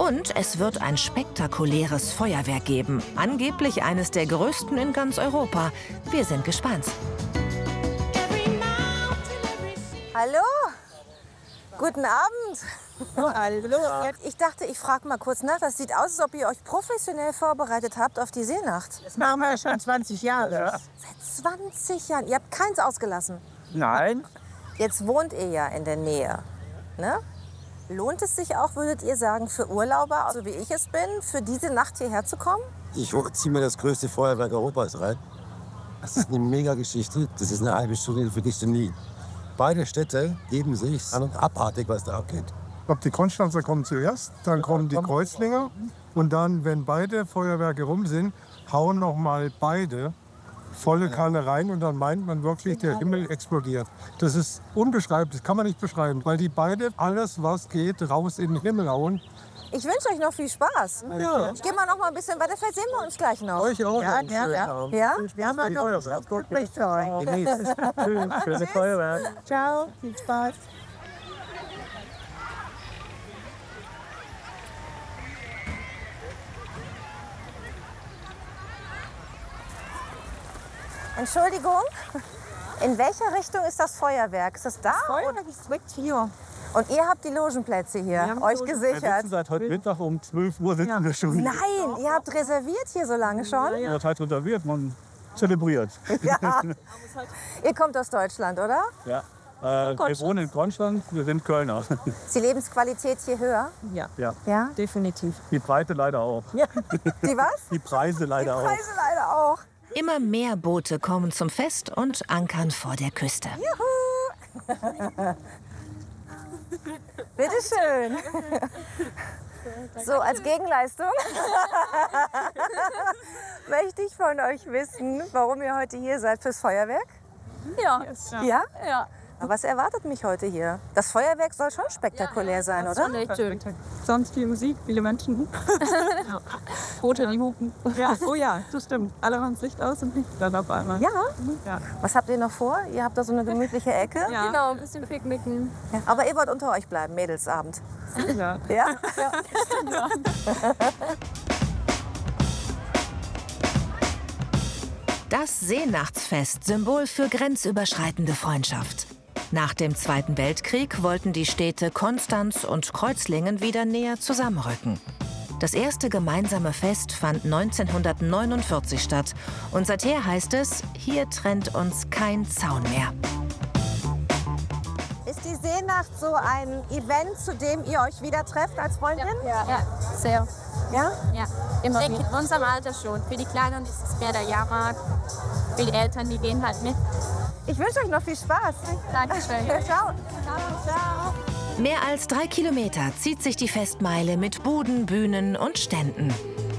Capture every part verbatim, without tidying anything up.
Und es wird ein spektakuläres Feuerwerk geben. Angeblich eines der größten in ganz Europa. Wir sind gespannt. Hallo, guten Abend. Hallo. Ich dachte, ich frage mal kurz nach. Das sieht aus, als ob ihr euch professionell vorbereitet habt auf die Seenacht. Das machen wir ja schon zwanzig Jahre. Ja. Seit zwanzig Jahren. Ihr habt keins ausgelassen. Nein. Jetzt wohnt ihr ja in der Nähe. Ne? Lohnt es sich auch, würdet ihr sagen, für Urlauber, so wie ich es bin, für diese Nacht hierher zu kommen? Ich ziehe mir das größte Feuerwerk Europas rein. Das ist eine Mega-Geschichte. Das ist eine halbe Stunde für dich nie. Beide Städte geben sich an und abartig, was da abgeht. Ich glaube, die Konstanzer kommen zuerst, dann kommen die Kreuzlinger. Und dann, wenn beide Feuerwerke rum sind, hauen noch mal beide volle Kanne rein. Und dann meint man wirklich, der Himmel explodiert. Das ist unbeschreiblich, das kann man nicht beschreiben. Weil die beide alles, was geht, raus in den Himmel hauen. Ich wünsche euch noch viel Spaß. Ja. Ich gehe mal noch mal ein bisschen weiter. Vielleicht sehen wir uns gleich noch. Euch auch. Ja, noch ja, einen ja. schönen Abend. Ja? Wir haben ja noch ein Gespräch für euch. Genießt. Schön, schöne Feuerwerk. Ciao, viel Spaß. Entschuldigung, in welcher Richtung ist das Feuerwerk? Ist das da? Feuerwerk ist direkt hier. Und ihr habt die Logenplätze hier, haben euch Logen- gesichert? Seit heute Mittag um zwölf Uhr sitzen wir schon. Nein, ihr habt reserviert hier so lange schon? Das heißt reserviert, man zelebriert. Ja. Ihr kommt aus Deutschland, oder? Ja. Äh, wir wohnen in Konstanz, wir sind Kölner. Ist die Lebensqualität hier höher? Ja, Ja. Ja. definitiv. Die Preise leider auch. Die was? Die Preise leider Die auch. Preise leider auch. Immer mehr Boote kommen zum Fest und ankern vor der Küste. Bitte schön. So, als Gegenleistung möchte ich von euch wissen, warum ihr heute hier seid fürs Feuerwerk. Ja. Ja? Ja. Aber was erwartet mich heute hier? Das Feuerwerk soll schon spektakulär sein, oder? Schon echt schön. Sonst viel Musik, viele Menschen. Rote Minuten. Ja, oh ja, das stimmt. Alle machen das Licht aus und Licht dann auf einmal. Ja? Ja. Was habt ihr noch vor? Ihr habt da so eine gemütliche Ecke. Ja. Genau, ein bisschen picknicken. Ja. Aber ihr wollt unter euch bleiben, Mädelsabend. Ja. Ja? Das Seenachtsfest, Symbol für grenzüberschreitende Freundschaft. Nach dem Zweiten Weltkrieg wollten die Städte Konstanz und Kreuzlingen wieder näher zusammenrücken. Das erste gemeinsame Fest fand neunzehnhundertneunundvierzig statt. Und seither heißt es, hier trennt uns kein Zaun mehr. Ist die Seenacht so ein Event, zu dem ihr euch wieder trefft als Freundin? Ja, ja, sehr. Ja? Ja, immer in unserem Alter schon. Für die Kleinen ist es mehr der Jahrmarkt. Für die Eltern, die gehen halt mit. Ich wünsche euch noch viel Spaß. Dankeschön. Ciao. Ciao. Mehr als drei Kilometer zieht sich die Festmeile mit Buden, Bühnen und Ständen.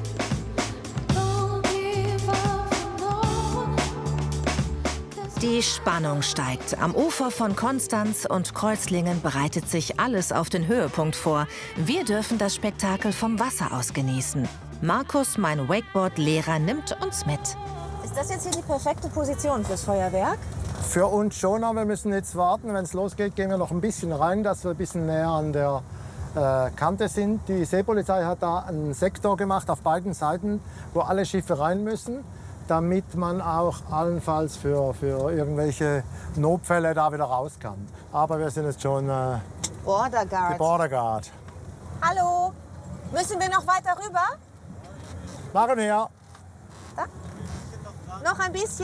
Die Spannung steigt. Am Ufer von Konstanz und Kreuzlingen bereitet sich alles auf den Höhepunkt vor. Wir dürfen das Spektakel vom Wasser aus genießen. Markus, mein Wakeboard-Lehrer, nimmt uns mit. Ist das jetzt hier die perfekte Position fürs Feuerwerk? Für uns schon, aber wir müssen jetzt warten. Wenn es losgeht, gehen wir noch ein bisschen rein, dass wir ein bisschen näher an der äh, Kante sind. Die Seepolizei hat da einen Sektor gemacht auf beiden Seiten, wo alle Schiffe rein müssen, damit man auch allenfalls für, für irgendwelche Notfälle da wieder raus kann. Aber wir sind jetzt schon äh, Border die Guard. Border Guard. Hallo. Müssen wir noch weiter rüber? Machen wir. Noch ein bisschen?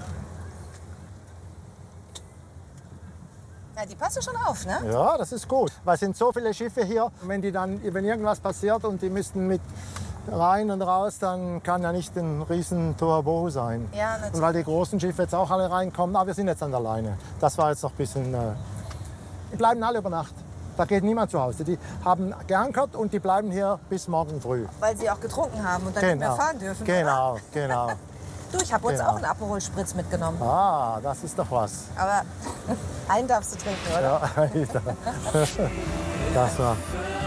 Ja, die passen schon auf, ne? Ja, das ist gut. Weil es sind so viele Schiffe hier. Wenn, die dann, wenn irgendwas passiert und die müssten mit rein und raus, dann kann ja nicht ein riesen Turbo sein. Ja, natürlich. Und weil die großen Schiffe jetzt auch alle reinkommen, aber wir sind jetzt an der Leine. Das war jetzt noch ein bisschen... Äh, die bleiben alle über Nacht. Da geht niemand zu Hause. Die haben geankert und die bleiben hier bis morgen früh. Weil sie auch getrunken haben und dann nicht mehr fahren dürfen. Genau, oder? genau. Du, ich habe uns Genau. auch einen Aperol Spritz mitgenommen. Ah, das ist doch was. Aber einen darfst du trinken, oder? Ja, das war...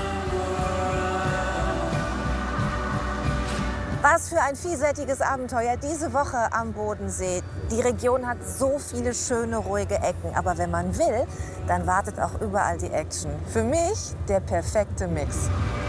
Was für ein vielseitiges Abenteuer diese Woche am Bodensee. Die Region hat so viele schöne, ruhige Ecken. Aber wenn man will, dann wartet auch überall die Action. Für mich der perfekte Mix.